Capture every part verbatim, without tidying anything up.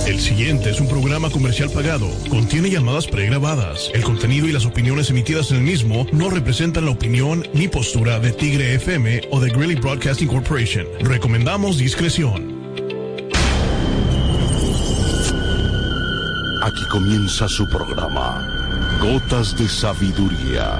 El siguiente es un programa comercial pagado. Contiene llamadas pregrabadas. El contenido y las opiniones emitidas en el mismo no representan la opinión ni postura de Tigre F M o de Greeley Broadcasting Corporation. Recomendamos discreción. Aquí comienza su programa, Gotas de Sabiduría.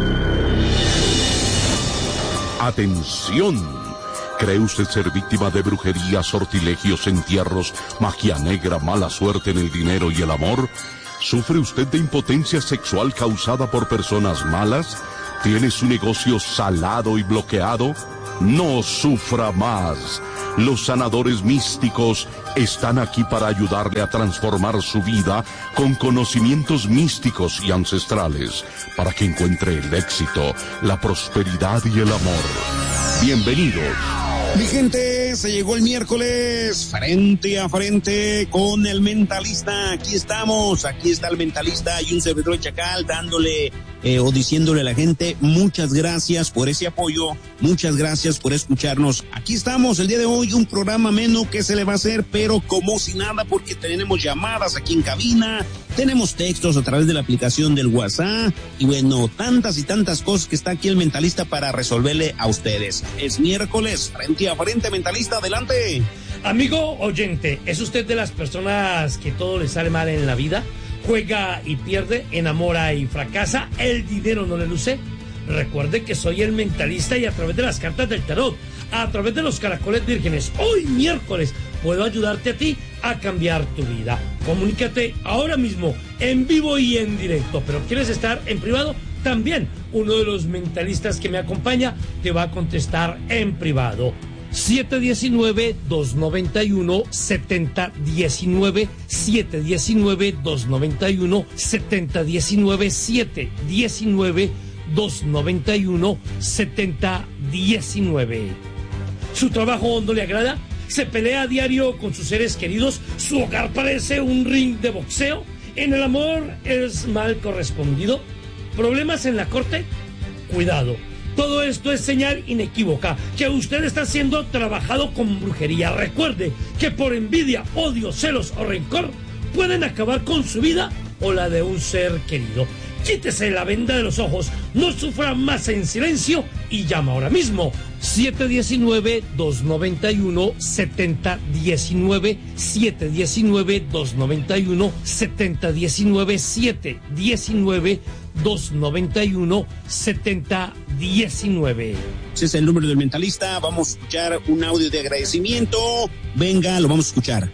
Atención. ¿Cree usted ser víctima de brujería, sortilegios, entierros, magia negra, mala suerte en el dinero y el amor? ¿Sufre usted de impotencia sexual causada por personas malas? ¿Tiene su negocio salado y bloqueado? No sufra más. Los sanadores místicos están aquí para ayudarle a transformar su vida con conocimientos místicos y ancestrales, para que encuentre el éxito, la prosperidad y el amor. Bienvenidos. Mi gente, se llegó el miércoles, frente a frente con el mentalista. Aquí estamos, aquí está el mentalista y un servidor Chacal dándole eh, o diciéndole a la gente muchas gracias por ese apoyo, muchas gracias por escucharnos. Aquí estamos el día de hoy, un programa menos que se le va a hacer, pero como si nada, porque tenemos llamadas aquí en cabina, tenemos textos a través de la aplicación del WhatsApp y bueno, tantas y tantas cosas que está aquí el mentalista para resolverle a ustedes. Es miércoles, frente a frente, mentalista, adelante. Amigo oyente, ¿es usted de las personas que todo le sale mal en la vida? Juega y pierde, enamora y fracasa, el dinero no le luce. Recuerde que soy el mentalista y a través de las cartas del tarot, a través de los caracoles vírgenes, hoy miércoles puedo ayudarte a ti a cambiar tu vida. Comunícate ahora mismo, en vivo y en directo, pero ¿quieres estar en privado? También uno de los mentalistas que me acompaña te va a contestar en privado. siete uno nueve, dos nueve uno, siete cero uno nueve, siete uno nueve, dos nueve uno, siete cero uno nueve, siete uno nueve, dos nueve uno, siete cero uno nueve. ¿Su trabajo no le agrada? ¿Se pelea a diario con sus seres queridos? ¿Su hogar parece un ring de boxeo? ¿En el amor es mal correspondido? ¿Problemas en la corte? Cuidado. Todo esto es señal inequívoca que usted está siendo trabajado con brujería. Recuerde que por envidia, odio, celos o rencor pueden acabar con su vida o la de un ser querido. Quítese la venda de los ojos, no sufra más en silencio y llama ahora mismo. siete uno nueve, dos nueve uno, siete cero uno nueve, siete uno nueve, dos nueve uno, siete cero uno nueve, siete uno nueve, dos nueve uno, siete cero uno nueve. Ese es el número del mentalista. Vamos a escuchar un audio de agradecimiento. Venga, lo vamos a escuchar.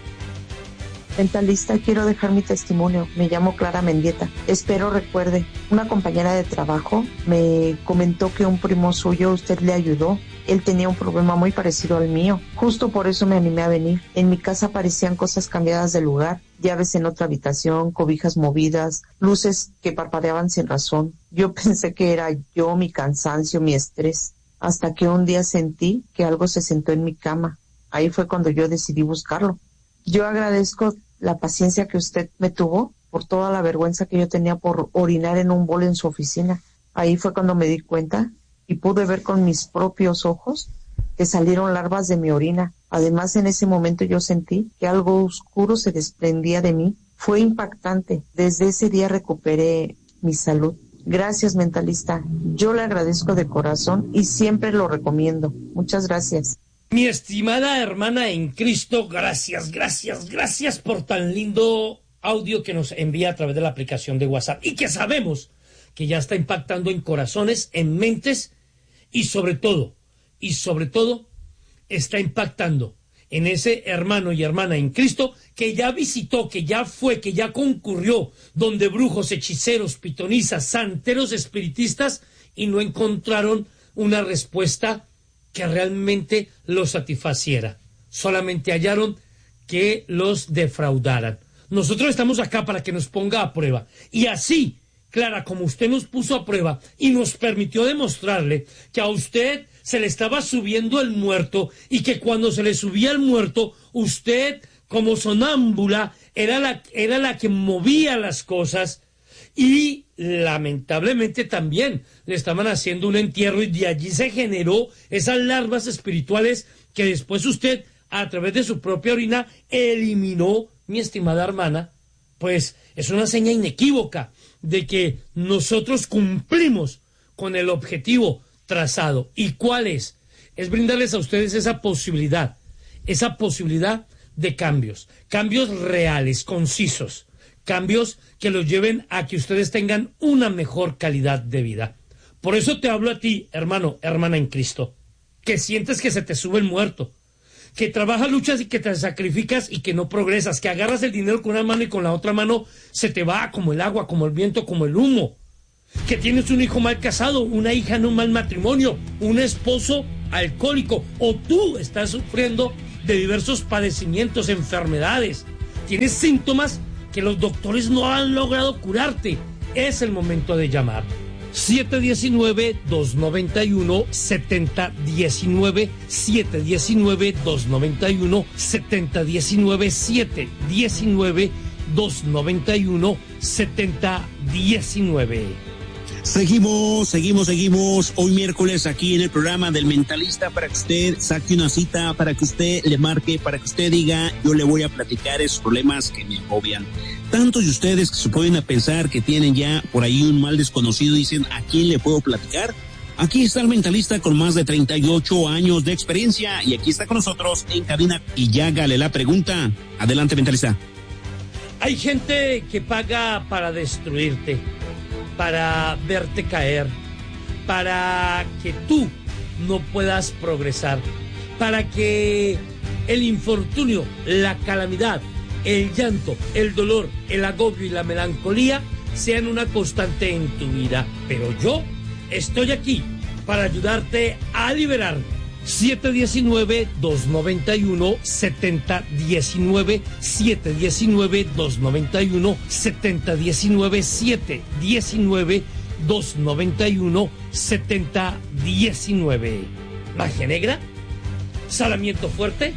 Mentalista, quiero dejar mi testimonio. Me llamo Clara Mendieta. Espero recuerde. Una compañera de trabajo me comentó que un primo suyo, usted le ayudó. Él tenía un problema muy parecido al mío. Justo por eso me animé a venir. En mi casa aparecían cosas cambiadas de lugar. Llaves en otra habitación, cobijas movidas, luces que parpadeaban sin razón. Yo pensé que era yo, mi cansancio, mi estrés. Hasta que un día sentí que algo se sentó en mi cama. Ahí fue cuando yo decidí buscarlo. Yo agradezco la paciencia que usted me tuvo por toda la vergüenza que yo tenía por orinar en un bol en su oficina. Ahí fue cuando me di cuenta y pude ver con mis propios ojos que salieron larvas de mi orina. Además, en ese momento yo sentí que algo oscuro se desprendía de mí. Fue impactante. Desde ese día recuperé mi salud. Gracias, mentalista. Yo le agradezco de corazón y siempre lo recomiendo. Muchas gracias. Mi estimada hermana en Cristo, gracias, gracias, gracias por tan lindo audio que nos envía a través de la aplicación de WhatsApp y que sabemos que ya está impactando en corazones, en mentes y sobre todo, y sobre todo, está impactando en ese hermano y hermana en Cristo que ya visitó, que ya fue, que ya concurrió donde brujos, hechiceros, pitonisas, santeros, espiritistas y no encontraron una respuesta que realmente los satisfaciera. Solamente hallaron que los defraudaran. Nosotros estamos acá para que nos ponga a prueba. Y así, Clara, como usted nos puso a prueba y nos permitió demostrarle que a usted se le estaba subiendo el muerto y que cuando se le subía el muerto, usted, como sonámbula, era la, era la que movía las cosas. Y lamentablemente también le estaban haciendo un entierro y de allí se generó esas larvas espirituales que después usted, a través de su propia orina, eliminó mi estimada hermana, pues es una seña inequívoca de que nosotros cumplimos con el objetivo trazado. ¿Y cuál es? Es brindarles a ustedes esa posibilidad, esa posibilidad de cambios, cambios reales, concisos, cambios que los lleven a que ustedes tengan una mejor calidad de vida. Por eso te hablo a ti, hermano, hermana en Cristo, que sientes que se te sube el muerto, que trabajas, luchas y que te sacrificas y que no progresas, que agarras el dinero con una mano y con la otra mano se te va como el agua, como el viento, como el humo, que tienes un hijo mal casado, una hija en un mal matrimonio, un esposo alcohólico, o tú estás sufriendo de diversos padecimientos, enfermedades, tienes síntomas que los doctores no han logrado curarte. Es el momento de llamar. siete uno nueve, dos nueve uno, siete cero uno nueve, siete uno nueve, dos nueve uno, siete cero uno nueve, siete uno nueve, dos nueve uno, siete cero uno nueve. Seguimos, seguimos, seguimos. Hoy miércoles aquí en el programa del Mentalista, para que usted saque una cita, para que usted le marque, para que usted diga, yo le voy a platicar esos problemas que me agobian. Tantos de ustedes que se pueden a pensar que tienen ya por ahí un mal desconocido, dicen, ¿a quién le puedo platicar? Aquí está el Mentalista con más de treinta y ocho años de experiencia y aquí está con nosotros en cabina y ya hágale la pregunta. Adelante, Mentalista. Hay gente que paga para destruirte, para verte caer, para que tú no puedas progresar, para que el infortunio, la calamidad, el llanto, el dolor, el agobio y la melancolía sean una constante en tu vida. Pero yo estoy aquí para ayudarte a liberar. siete uno nueve, dos nueve uno, siete cero uno nueve, siete uno nueve, dos nueve uno, siete cero uno nueve, siete uno nueve, dos nueve uno, siete cero uno nueve. ¿Magia negra? ¿Salamiento fuerte?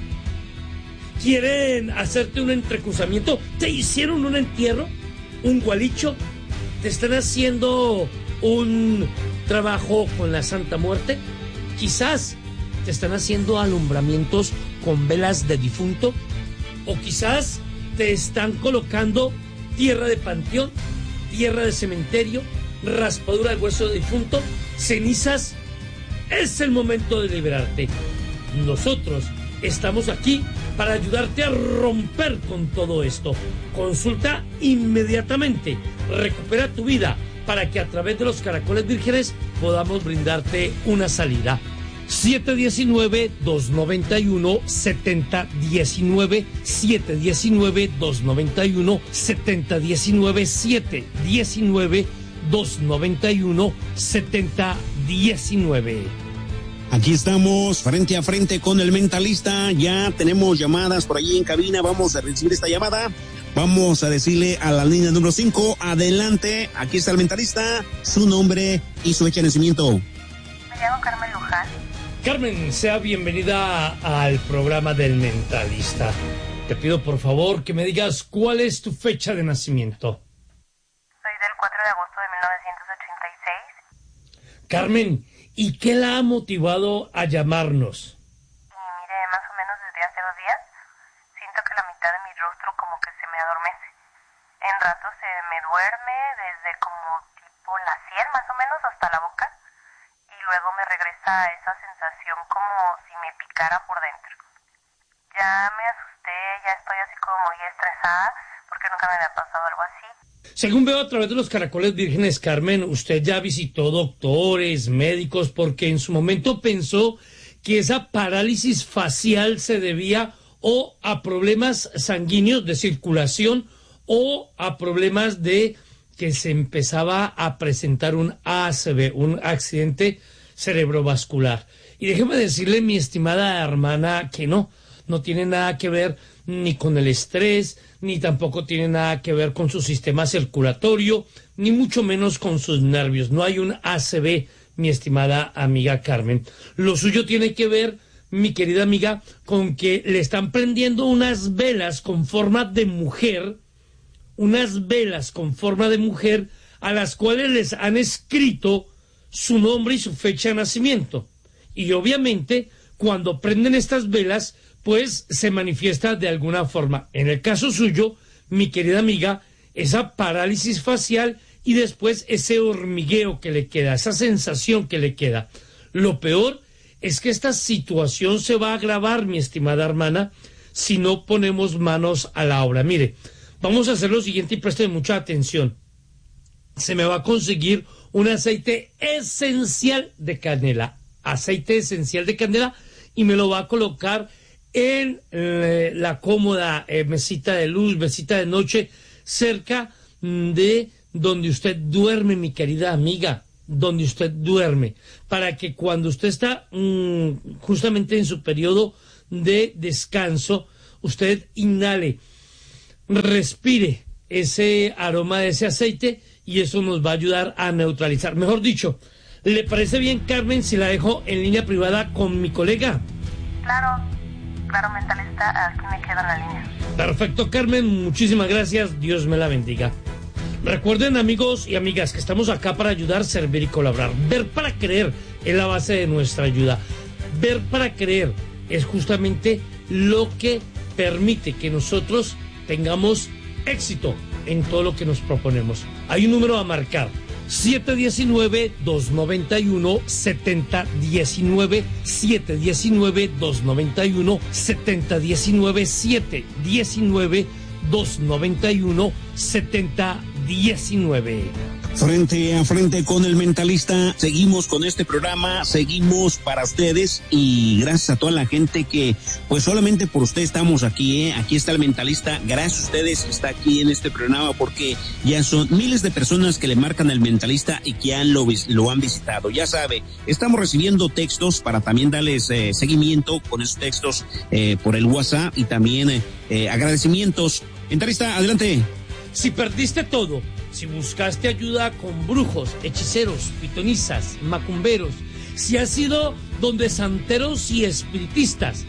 ¿Quieren hacerte un entrecruzamiento? ¿Te hicieron un entierro? ¿Un gualicho? ¿Te están haciendo un trabajo con la Santa Muerte? Quizás te están haciendo alumbramientos con velas de difunto, o quizás te están colocando tierra de panteón, tierra de cementerio, raspadura del hueso de difunto, cenizas. Es el momento de liberarte. Nosotros estamos aquí para ayudarte a romper con todo esto. Consulta inmediatamente, recupera tu vida para que a través de los caracoles vírgenes podamos brindarte una salida. siete uno nueve, dos nueve uno, siete cero uno nueve, siete uno nueve, dos nueve uno, siete cero uno nueve, siete uno nueve, dos nueve uno, siete cero uno nueve. Aquí estamos frente a frente con el Mentalista. Ya tenemos llamadas por allí en cabina. Vamos a recibir esta llamada. Vamos a decirle a la línea número cinco, adelante. Aquí está el Mentalista, su nombre y su fecha de nacimiento. Me llamo Carmen Luján. Carmen, sea bienvenida al programa del Mentalista. Te pido por favor que me digas cuál es tu fecha de nacimiento. Soy del cuatro de agosto de mil novecientos ochenta y seis. Carmen, ¿y qué la ha motivado a llamarnos? Y mire, más o menos desde hace dos días, siento que la mitad de mi rostro como que se me adormece. En rato se me duerme desde como tipo la sien más o menos hasta la boca. Y luego me regresa esa sensación como si me picara por dentro. Ya me asusté, ya estoy así como muy estresada porque nunca me había pasado algo así. Según veo a través de los caracoles vírgenes, Carmen, usted ya visitó doctores, médicos, porque en su momento pensó que esa parálisis facial se debía o a problemas sanguíneos de circulación o a problemas de que se empezaba a presentar un A C V, un accidente cerebrovascular. Y déjeme decirle, mi estimada hermana, que no, no tiene nada que ver ni con el estrés, ni tampoco tiene nada que ver con su sistema circulatorio, ni mucho menos con sus nervios. No hay un A C V, mi estimada amiga Carmen. Lo suyo tiene que ver, mi querida amiga, con que le están prendiendo unas velas con forma de mujer, unas velas con forma de mujer a las cuales les han escrito su nombre y su fecha de nacimiento. Y obviamente, cuando prenden estas velas, pues se manifiesta de alguna forma. En el caso suyo, mi querida amiga, esa parálisis facial y después ese hormigueo que le queda, esa sensación que le queda. Lo peor es que esta situación se va a agravar, mi estimada hermana, si no ponemos manos a la obra. Mire, vamos a hacer lo siguiente y preste mucha atención. Se me va a conseguir un aceite esencial de canela, aceite esencial de canela, y me lo va a colocar en eh, la cómoda eh, mesita de luz, mesita de noche, cerca de donde usted duerme, mi querida amiga, donde usted duerme, para que cuando usted está mmm, justamente en su periodo de descanso, usted inhale, respire ese aroma de ese aceite y eso nos va a ayudar a neutralizar. Mejor dicho, ¿le parece bien, Carmen, si la dejo en línea privada con mi colega? Claro, claro, mentalista, aquí me quedo en la línea. Perfecto, Carmen, muchísimas gracias, Dios me la bendiga. Recuerden, amigos y amigas, que estamos acá para ayudar, servir y colaborar. Ver para creer es la base de nuestra ayuda. Ver para creer es justamente lo que permite que nosotros tengamos éxito en todo lo que nos proponemos. Hay un número a marcar: siete uno nueve, dos nueve uno, siete cero uno nueve, siete uno nueve, dos nueve uno, siete cero uno nueve, siete uno nueve, dos nueve uno, siete cero uno nueve. Frente a frente con el mentalista, seguimos con este programa, seguimos para ustedes y gracias a toda la gente que, pues solamente por usted estamos aquí, ¿eh? Aquí está el mentalista, gracias a ustedes está aquí en este programa porque ya son miles de personas que le marcan al mentalista y que han lo, lo han visitado. Ya sabe, estamos recibiendo textos para también darles eh, seguimiento con esos textos eh, por el WhatsApp y también eh, eh, agradecimientos. Mentalista, adelante. Si perdiste todo, si buscaste ayuda con brujos, hechiceros, pitonisas, macumberos, si has ido donde santeros y espiritistas,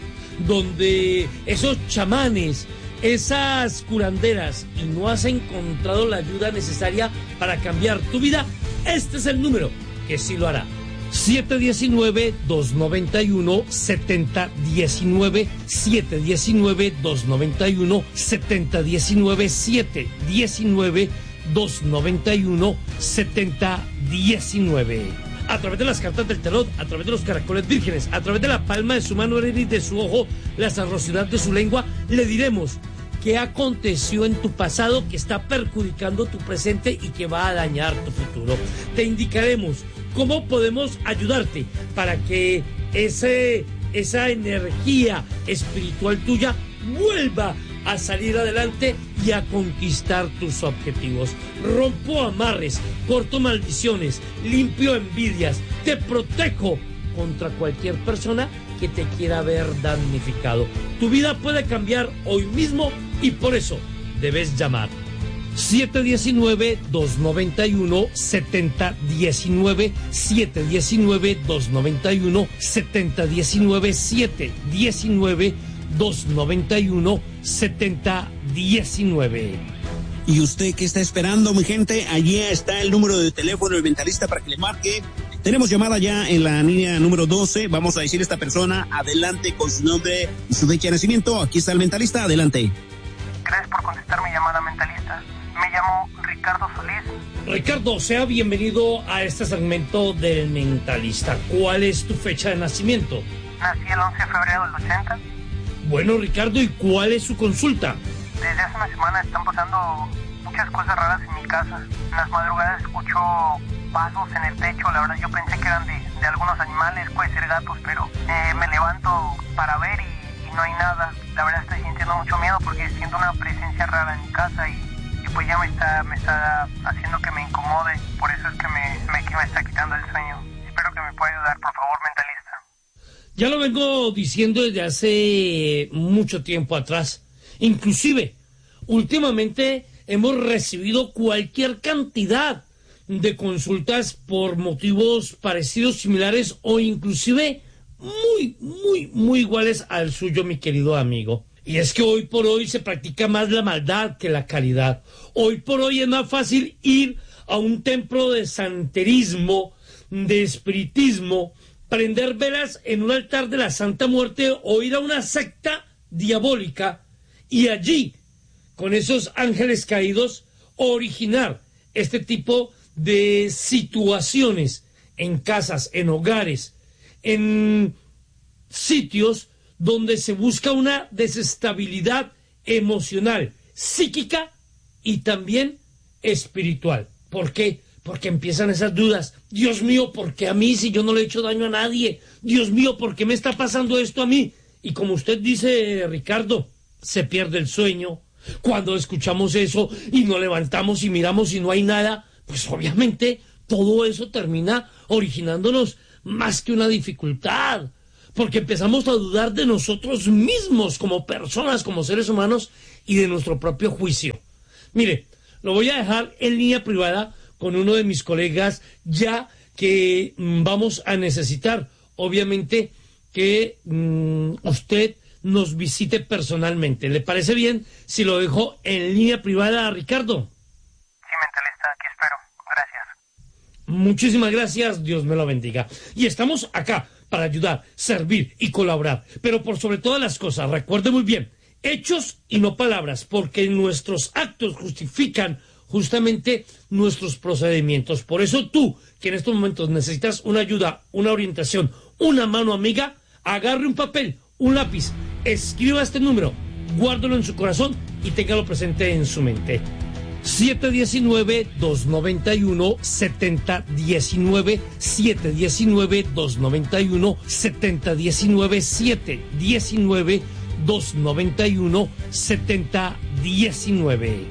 donde esos chamanes, esas curanderas, y no has encontrado la ayuda necesaria para cambiar tu vida, este es el número que sí lo hará. siete uno nueve, dos nueve uno, siete cero uno nueve, siete uno nueve, dos nueve uno, siete cero uno nueve, siete uno nueve, dos nueve uno, siete cero uno nueve. A través de las cartas del tarot, a través de los caracoles vírgenes, a través de la palma de su mano y de su ojo, la sabrosidad de su lengua, le diremos qué aconteció en tu pasado que está perjudicando tu presente y que va a dañar tu futuro. Te indicaremos cómo podemos ayudarte para que ese, esa energía espiritual tuya vuelva a salir adelante y a conquistar tus objetivos. Rompo amarres, corto maldiciones, limpio envidias, te protejo contra cualquier persona que te quiera ver damnificado. Tu vida puede cambiar hoy mismo y por eso debes llamar. siete uno nueve, dos nueve uno, siete cero uno nueve, siete uno nueve, dos nueve uno, siete cero uno nueve, siete uno nueve, dos nueve uno, siete cero uno nueve. ¿Y usted qué está esperando, mi gente? Allí está el número de teléfono del mentalista para que le marque. Tenemos llamada ya en la línea número doce. Vamos a decir a esta persona, adelante con su nombre y su fecha de nacimiento. Aquí está el mentalista, adelante. Gracias por contestar mi llamada, mentalista. Me llamo Ricardo Solís. Ricardo, sea bienvenido a este segmento del mentalista. ¿Cuál es tu fecha de nacimiento? Nací el once de febrero del ochenta. Bueno, Ricardo, ¿y cuál es su consulta? Desde hace una semana están pasando muchas cosas raras en mi casa. En las madrugadas escucho pasos en el techo. La verdad yo pensé que eran de, de algunos animales, puede ser gatos, pero eh, me levanto para ver y, y no hay nada. La verdad estoy sintiendo mucho miedo porque siento una presencia rara en mi casa y, y pues ya me está, me está haciendo que me incomode. Por eso es que me, me, que me está quitando el sueño. Espero que me pueda ayudar, por favor, mentalista. Ya lo vengo diciendo desde hace mucho tiempo atrás. Inclusive, últimamente hemos recibido cualquier cantidad de consultas por motivos parecidos, similares o inclusive muy, muy, muy iguales al suyo, mi querido amigo. Y es que hoy por hoy se practica más la maldad que la caridad. Hoy por hoy es más fácil ir a un templo de santerismo, de espiritismo, prender velas en un altar de la Santa Muerte o ir a una secta diabólica y allí, con esos ángeles caídos, originar este tipo de situaciones en casas, en hogares, en sitios donde se busca una desestabilidad emocional, psíquica y también espiritual. ¿Por qué? Porque empiezan esas dudas. Dios mío, ¿por qué a mí si yo no le he hecho daño a nadie? Dios mío, ¿por qué me está pasando esto a mí? Y como usted dice, Ricardo, se pierde el sueño. Cuando escuchamos eso y nos levantamos y miramos y no hay nada, pues obviamente todo eso termina originándonos más que una dificultad. Porque empezamos a dudar de nosotros mismos como personas, como seres humanos y de nuestro propio juicio. Mire, lo voy a dejar en línea privada con uno de mis colegas, ya que mmm, vamos a necesitar, obviamente, que mmm, usted nos visite personalmente. ¿Le parece bien si lo dejo en línea privada, Ricardo? Sí, mentalista, aquí espero. Gracias. Muchísimas gracias, Dios me lo bendiga. Y estamos acá para ayudar, servir y colaborar. Pero por sobre todas las cosas, recuerde muy bien, hechos y no palabras, porque nuestros actos justifican justamente nuestros procedimientos. Por eso tú, que en estos momentos necesitas una ayuda, una orientación, una mano amiga, agarre un papel, un lápiz, escriba este número, guárdalo en su corazón y téngalo presente en su mente. siete uno nueve, dos nueve uno, siete cero uno nueve, siete uno nueve, dos nueve uno, siete cero uno nueve, siete uno nueve, dos nueve uno, siete cero uno nueve.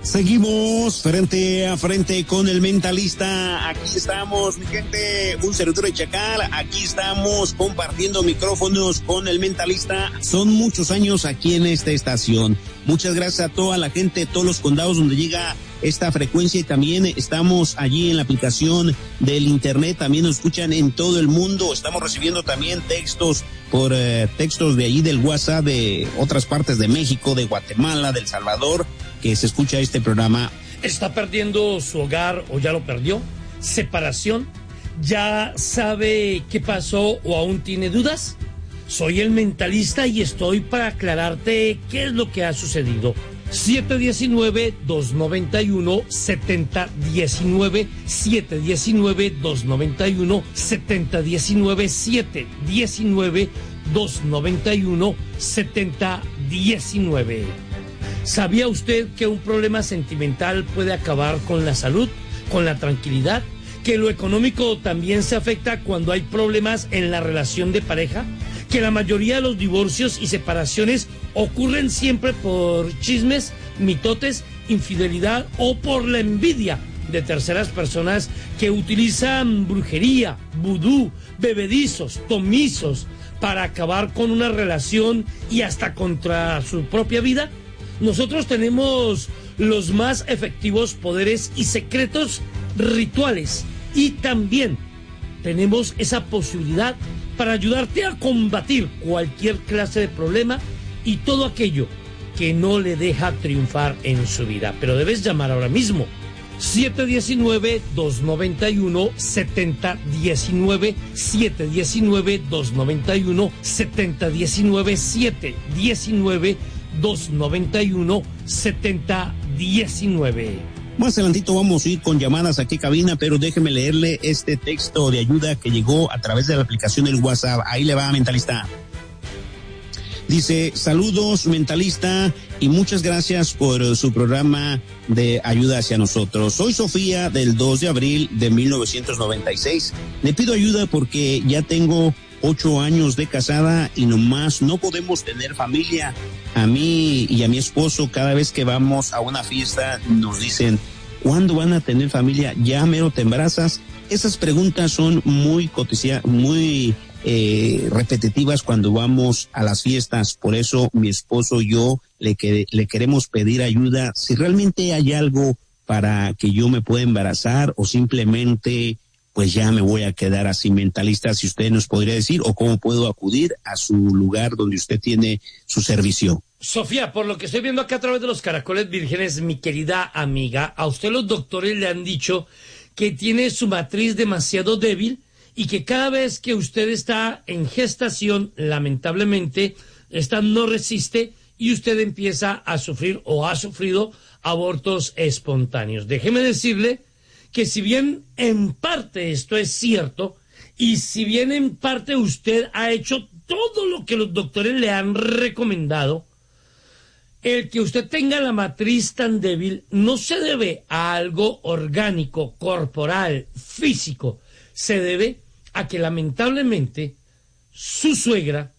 Seguimos frente a frente con el mentalista. Aquí estamos, mi gente, un servidor de Chacal. Aquí estamos compartiendo micrófonos con el mentalista. Son muchos años aquí en esta estación. Muchas gracias a toda la gente, todos los condados donde llega esta frecuencia, y también estamos allí en la aplicación del internet. También nos escuchan en todo el mundo. Estamos recibiendo también textos por eh, textos de allí del WhatsApp de otras partes de México, de Guatemala, de El Salvador, que se escucha este programa. ¿Está perdiendo su hogar o ya lo perdió? ¿Separación? ¿Ya sabe qué pasó o aún tiene dudas? Soy el mentalista y estoy para aclararte qué es lo que ha sucedido. siete uno nueve, dos nueve uno, siete cero uno nueve, siete uno nueve, dos nueve uno, siete cero uno nueve, siete uno nueve, dos nueve uno, siete cero uno nueve. ¿Sabía usted que un problema sentimental puede acabar con la salud, con la tranquilidad? ¿Que lo económico también se afecta cuando hay problemas en la relación de pareja? ¿Que la mayoría de los divorcios y separaciones ocurren siempre por chismes, mitotes, infidelidad o por la envidia de terceras personas que utilizan brujería, vudú, bebedizos, tomisos para acabar con una relación y hasta contra su propia vida? Nosotros tenemos los más efectivos poderes y secretos rituales, y también tenemos esa posibilidad para ayudarte a combatir cualquier clase de problema y todo aquello que no le deja triunfar en su vida. Pero debes llamar ahora mismo. siete uno nueve, dos nueve uno, siete cero uno nueve, siete uno nueve, dos nueve uno, siete cero uno nueve, siete uno nueve, dos nueve uno, siete cero uno nueve. Más adelantito vamos a ir con llamadas aquí a cabina, pero déjeme leerle este texto de ayuda que llegó a través de la aplicación del WhatsApp. Ahí le va, mentalista. Dice: saludos, mentalista, y muchas gracias por su programa de ayuda hacia nosotros. Soy Sofía, del dos de abril de mil novecientos noventa y seis. Le pido ayuda porque ya tengo ocho años de casada y nomás no podemos tener familia. A mí y a mi esposo, cada vez que vamos a una fiesta, nos dicen: ¿cuándo van a tener familia? ¿Ya mero te embarazas? Esas preguntas son muy cotidianas, muy eh, repetitivas cuando vamos a las fiestas. Por eso mi esposo y yo le, que, le queremos pedir ayuda. Si realmente hay algo para que yo me pueda embarazar, o simplemente pues ya me voy a quedar así, mentalista, si usted nos podría decir, o cómo puedo acudir a su lugar donde usted tiene su servicio. Sofía, por lo que estoy viendo acá a través de los caracoles vírgenes, mi querida amiga, a usted los doctores le han dicho que tiene su matriz demasiado débil y que cada vez que usted está en gestación, lamentablemente, esta no resiste y usted empieza a sufrir o ha sufrido abortos espontáneos. Déjeme decirle que si bien en parte esto es cierto, y si bien en parte usted ha hecho todo lo que los doctores le han recomendado, el que usted tenga la matriz tan débil no se debe a algo orgánico, corporal, físico. Se debe a que lamentablemente su suegra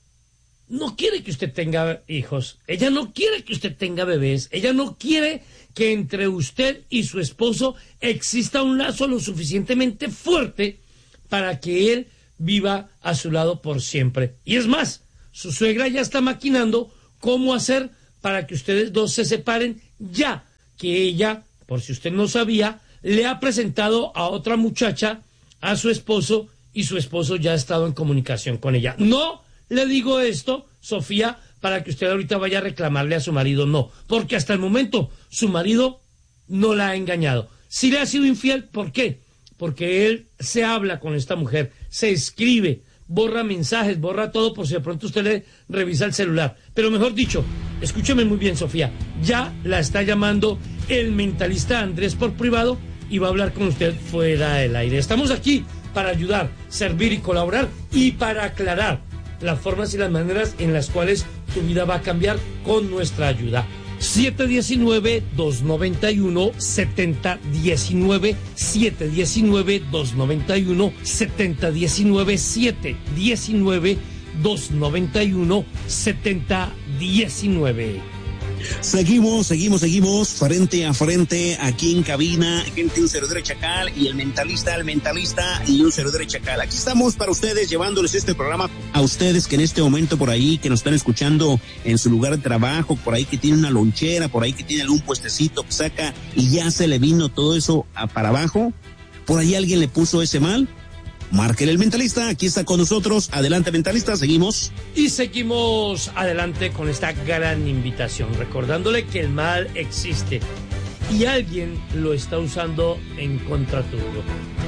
no quiere que usted tenga hijos. Ella no quiere que usted tenga bebés. Ella no quiere que entre usted y su esposo exista un lazo lo suficientemente fuerte para que él viva a su lado por siempre. Y es más, su suegra ya está maquinando cómo hacer para que ustedes dos se separen, ya que ella, por si usted no sabía, le ha presentado a otra muchacha a su esposo y su esposo ya ha estado en comunicación con ella. No le digo esto, Sofía, para que usted ahorita vaya a reclamarle a su marido, no, porque hasta el momento su marido no la ha engañado. Si le ha sido infiel, ¿por qué? Porque él se habla con esta mujer, se escribe, borra mensajes, borra todo por si de pronto usted le revisa el celular. Pero mejor dicho, escúcheme muy bien, Sofía, ya la está llamando el mentalista Andrés por privado y va a hablar con usted fuera del aire. Estamos aquí para ayudar, servir y colaborar y para aclarar las formas y las maneras en las cuales tu vida va a cambiar con nuestra ayuda. siete uno nueve, dos nueve uno, siete cero uno nueve, siete uno nueve, dos nueve uno, siete cero uno nueve, siete uno nueve, dos nueve uno, siete cero uno nueve. Seguimos, seguimos, seguimos, frente a frente, aquí en cabina, gente, un servidor de Chacal y el mentalista, el mentalista y un servidor de Chacal. Aquí estamos para ustedes, llevándoles este programa a ustedes que en este momento por ahí, que nos están escuchando en su lugar de trabajo, por ahí que tiene una lonchera, por ahí que tiene algún puestecito que saca y ya se le vino todo eso a, para abajo. Por ahí alguien le puso ese mal. Márquele el mentalista, aquí está con nosotros. Adelante, mentalista, seguimos. Y seguimos adelante con esta gran invitación, recordándole que el mal existe y alguien lo está usando en contra tuyo.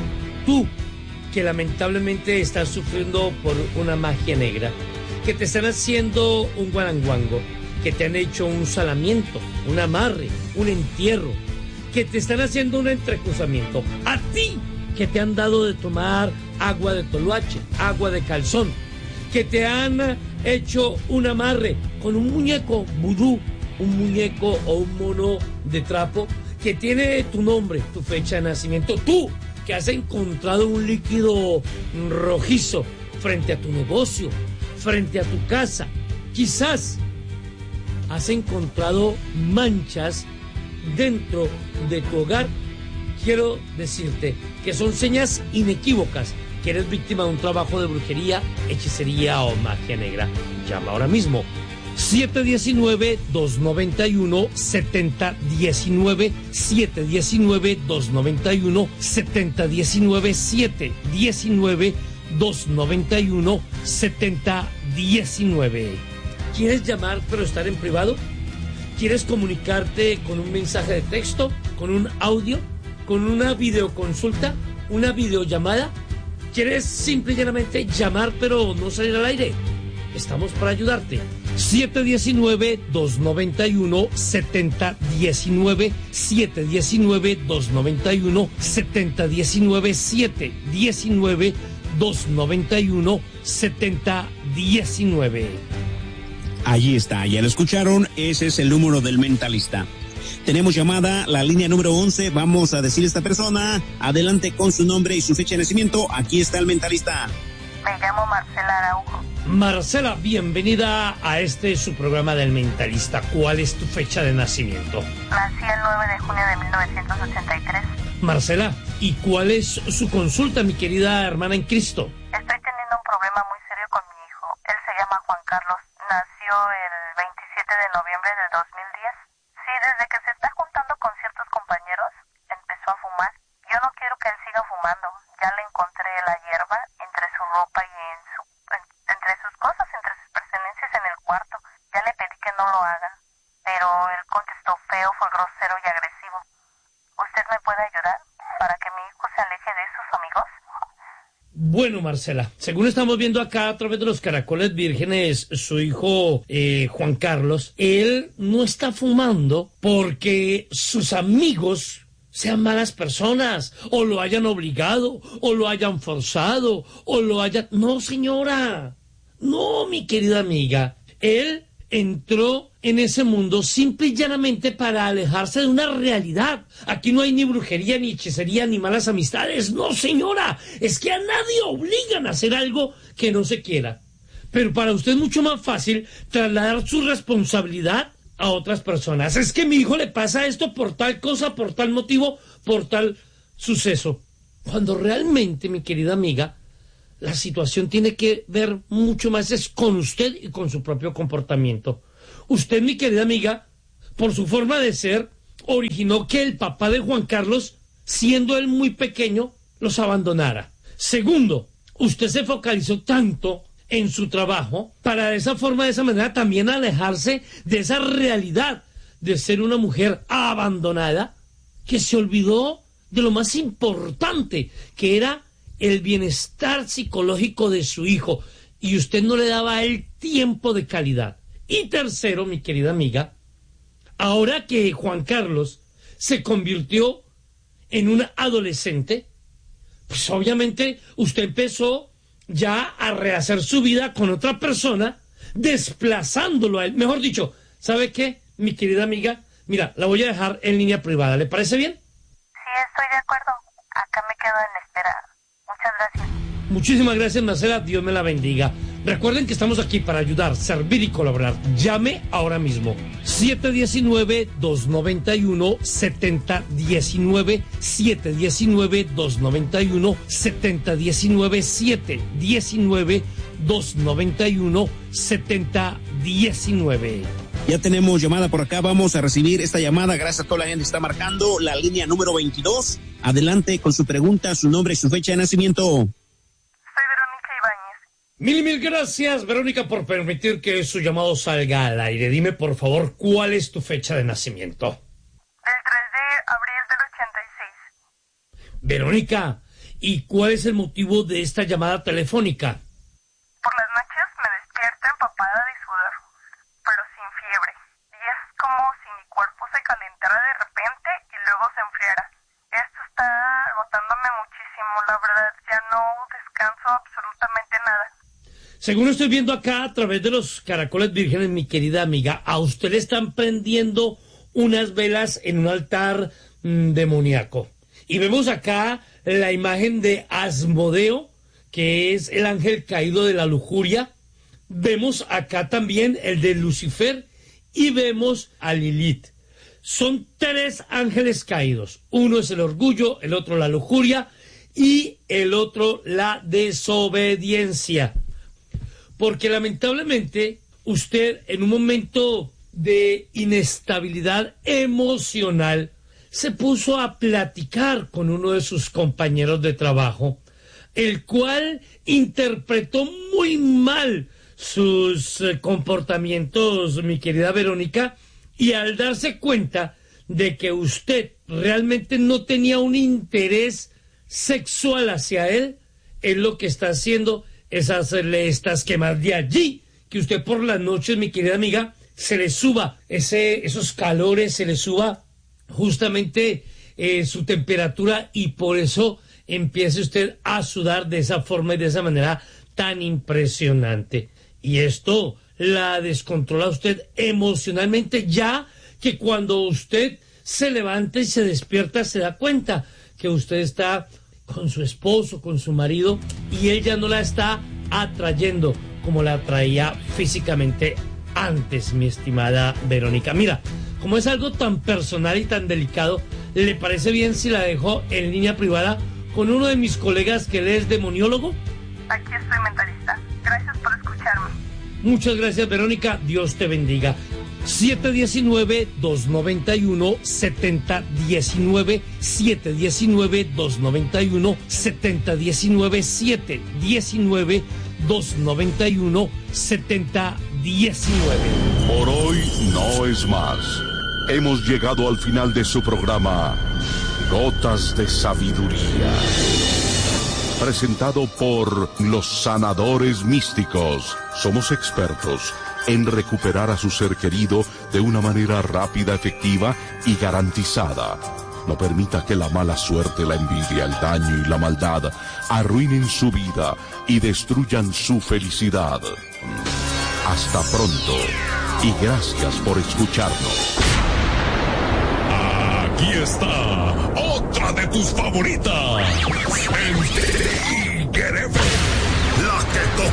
Tú, que lamentablemente estás sufriendo por una magia negra, que te están haciendo un guaranguango, que te han hecho un salamiento, un amarre, un entierro, que te están haciendo un entrecruzamiento. A ti, que te han dado de tomar agua de toloache, agua de calzón, que te han hecho un amarre con un muñeco vudú, un muñeco o un mono de trapo que tiene tu nombre, tu fecha de nacimiento. Tú, que has encontrado un líquido rojizo frente a tu negocio, frente a tu casa, quizás has encontrado manchas dentro de tu hogar. Quiero decirte que son señas inequívocas que eres víctima de un trabajo de brujería, hechicería o magia negra. Llama ahora mismo. siete uno nueve, dos nueve uno, siete cero uno nueve, siete uno nueve, dos nueve uno, siete cero uno nueve, siete uno nueve, dos nueve uno, siete cero uno nueve. ¿Quieres llamar pero estar en privado? ¿Quieres comunicarte con un mensaje de texto, con un audio, con una videoconsulta, una videollamada? ¿Quieres simple y llanamente llamar pero no salir al aire? Estamos para ayudarte. siete uno nueve, dos nueve uno, siete cero uno nueve, siete uno nueve, dos nueve uno, siete cero uno nueve, siete uno nueve, dos nueve uno, siete cero uno nueve. Allí está, ya lo escucharon, ese es el número del mentalista. Tenemos llamada, la línea número once, vamos a decir a esta persona, adelante con su nombre y su fecha de nacimiento, aquí está el mentalista. Me llamo Marcela Araujo. Marcela, bienvenida a este su programa del mentalista. ¿Cuál es tu fecha de nacimiento? Nací el nueve de junio de mil novecientos ochenta y tres. Marcela, ¿y cuál es su consulta, mi querida hermana en Cristo? Estoy teniendo un problema muy serio con mi hijo. Él se llama Juan Carlos. Nació el veintisiete de noviembre del dos mil diez. Sí, desde que se está juntando con ciertos compañeros, empezó a fumar. Yo no quiero que él siga fumando. Ya le encontré la hierba entre su ropa y en su, en, entre sus cosas, entre sus pertenencias en el cuarto. Ya le pedí que no lo haga, pero él contestó feo, fue grosero y agresivo. ¿Usted me puede ayudar para que mi hijo se aleje de sus amigos? Bueno, Marcela, según estamos viendo acá a través de los caracoles vírgenes, su hijo eh, Juan Carlos, él no está fumando porque sus amigos sean malas personas, o lo hayan obligado, o lo hayan forzado, o lo hayan... No, señora, no, mi querida amiga, él entró en ese mundo simple y llanamente para alejarse de una realidad. Aquí no hay ni brujería, ni hechicería, ni malas amistades. No, señora, es que a nadie obligan a hacer algo que no se quiera. Pero para usted es mucho más fácil trasladar su responsabilidad a otras personas. Es que a mi hijo le pasa esto por tal cosa, por tal motivo, por tal suceso. Cuando realmente, mi querida amiga, la situación tiene que ver mucho más es con usted y con su propio comportamiento. Usted, mi querida amiga, por su forma de ser, originó que el papá de Juan Carlos, siendo él muy pequeño, los abandonara. Segundo, usted se focalizó tanto en su trabajo para de esa forma, de esa manera, también alejarse de esa realidad de ser una mujer abandonada, que se olvidó de lo más importante, que era el bienestar psicológico de su hijo, y usted no le daba a él tiempo de calidad. Y tercero, mi querida amiga, ahora que Juan Carlos se convirtió en un adolescente, pues obviamente usted empezó ya a rehacer su vida con otra persona, desplazándolo a él. Mejor dicho, ¿sabe qué, mi querida amiga? Mira, la voy a dejar en línea privada, ¿le parece bien? Sí, estoy de acuerdo. Acá me quedo en espera. Muchas gracias. Muchísimas gracias, Marcela. Dios me la bendiga. Recuerden que estamos aquí para ayudar, servir y colaborar. Llame ahora mismo. siete uno nueve, dos nueve uno, siete cero uno nueve, siete uno nueve, dos nueve uno, siete cero uno nueve, siete uno nueve, dos nueve uno, siete cero uno nueve. Ya tenemos llamada por acá, vamos a recibir esta llamada. Gracias a toda la gente que está marcando la línea número veintidós. Adelante con su pregunta, su nombre y su fecha de nacimiento. Soy Verónica Ibáñez. Mil y mil gracias, Verónica, por permitir que su llamado salga al aire. Dime, por favor, ¿cuál es tu fecha de nacimiento? El tres de abril del ochenta y seis. Verónica, ¿y cuál es el motivo de esta llamada telefónica? Por las noches me despierto empapada de sudor, pero sin fiebre. Y es como si mi cuerpo se calentara de repente y luego se enfriara. Esto está agotándome muchísimo, la verdad, ya no descanso absolutamente nada. Según estoy viendo acá a través de los caracoles vírgenes, mi querida amiga, a usted le están prendiendo unas velas en un altar mmm, demoníaco. Y vemos acá la imagen de Asmodeo, que es el ángel caído de la lujuria. Vemos acá también el de Lucifer y vemos a Lilith. Son tres ángeles caídos. Uno es el orgullo, el otro la lujuria y el otro la desobediencia. Porque lamentablemente usted en un momento de inestabilidad emocional se puso a platicar con uno de sus compañeros de trabajo, el cual interpretó muy mal sus eh, comportamientos, mi querida Verónica, y al darse cuenta de que usted realmente no tenía un interés sexual hacia él, él lo que está haciendo es hacerle estas quemas. De allí que usted por las noches, mi querida amiga, se le suba ese, esos calores, se le suba justamente eh, su temperatura y por eso empiece usted a sudar de esa forma y de esa manera tan impresionante. Y esto la descontrola usted emocionalmente, ya que cuando usted se levanta y se despierta se da cuenta que usted está con su esposo, con su marido, y él ya no la está atrayendo como la atraía físicamente antes, mi estimada Verónica. Mira, como es algo tan personal y tan delicado, ¿le parece bien si la dejo en línea privada con uno de mis colegas que él es demoniólogo? Aquí estoy, mentalista. Gracias por escucharme. Muchas gracias, Verónica. Dios te bendiga. siete uno nueve, dos nueve uno, siete cero uno nueve, siete uno nueve, dos nueve uno, siete cero uno nueve, siete uno nueve, dos nueve uno, siete cero uno nueve. Por hoy no es más. Hemos llegado al final de su programa, Gotas de Sabiduría. presentado por los sanadores místicos. Somos expertos en recuperar a su ser querido de una manera rápida, efectiva y garantizada. No permita que la mala suerte, la envidia, el daño y la maldad arruinen su vida y destruyan su felicidad. Hasta pronto y gracias por escucharnos. Aquí está otra de tus favoritas. El